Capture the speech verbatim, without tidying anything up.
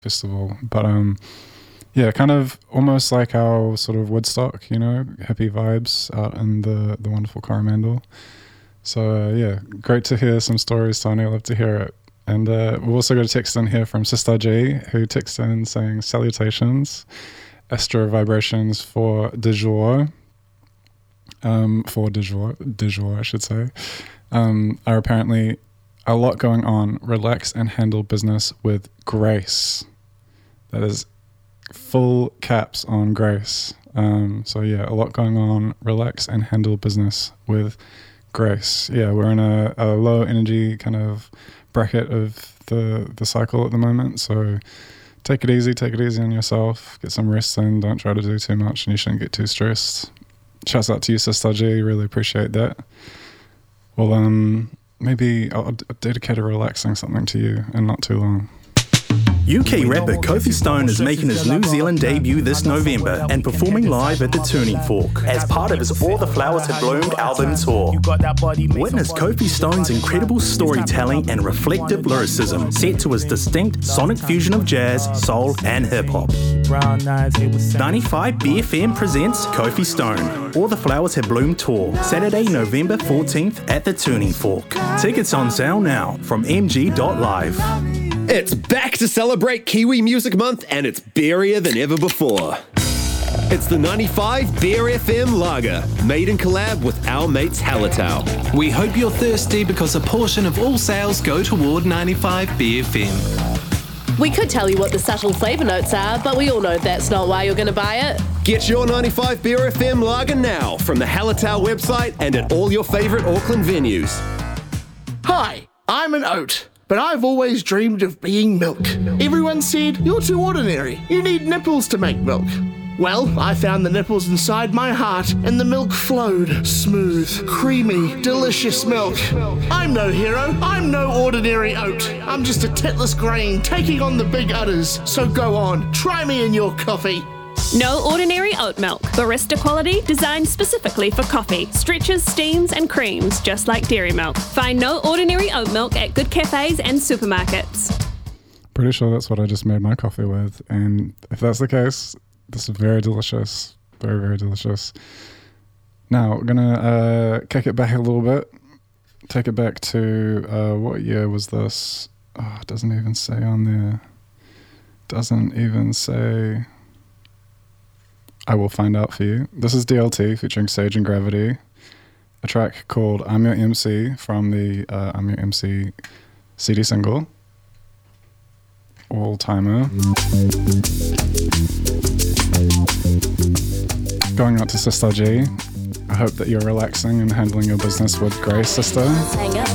festival. But um, yeah, kind of almost like our sort of Woodstock, you know, happy vibes out in the, the wonderful Coromandel. So uh, yeah, great to hear some stories, Tony. I love to hear it. And uh, we've also got a text in here from Sister G, who texted in saying salutations, astro vibrations for de jour, um, for de jour, de jour, I should say, um, are apparently a lot going on. Relax and handle business with grace. That is full caps on grace. Um, so yeah, a lot going on. Relax and handle business with grace. Yeah, we're in a, a low energy kind of bracket of the the cycle at the moment, so take it easy take it easy on yourself, get some rest in, don't try to do too much, and you shouldn't get too stressed. Shouts out to you, Sister G, really appreciate that. Well, um maybe I'll, I'll dedicate a relaxing something to you in not too long. U K rapper Kofi Stone is making his New Zealand debut this November and performing live at the Tuning Fork as part of his All the Flowers Have Bloomed album tour. Witness Kofi Stone's incredible storytelling and reflective lyricism set to his distinct sonic fusion of jazz, soul and hip-hop. ninety-five B F M presents Kofi Stone, All the Flowers Have Bloomed tour, Saturday, November fourteenth at the Tuning Fork. Tickets on sale now from m g dot live. It's back to celebrate Kiwi Music Month, and it's beerier than ever before. It's the ninety-five Beer F M Lager, made in collab with our mates Hallertau. We hope you're thirsty because a portion of all sales go toward ninety-five B F M. We could tell you what the subtle flavour notes are, but we all know that's not why you're going to buy it. Get your ninety-five Beer F M Lager now from the Hallertau website and at all your favourite Auckland venues. Hi, I'm an oat. But I've always dreamed of being milk. Everyone said, you're too ordinary. You need nipples to make milk. Well, I found the nipples inside my heart, and the milk flowed. Smooth, creamy, delicious milk. I'm no hero. I'm no ordinary oat. I'm just a titless grain taking on the big udders. So go on, try me in your coffee. No ordinary oat milk. Barista quality, designed specifically for coffee. Stretches, steams and creams, just like dairy milk. Find No Ordinary Oat Milk at good cafes and supermarkets. Pretty sure that's what I just made my coffee with, and if that's the case, this is very delicious. Very, very delicious. Now, we're gonna uh, kick it back a little bit. Take it back to, uh, what year was this? Oh, it doesn't even say on there. Doesn't even say... I will find out for you. This is D L T featuring Sage and Gravity, a track called I'm Your M C from the uh, I'm Your M C C D single. All timer. Going out to Sister G. I hope that you're relaxing and handling your business with grace, sister.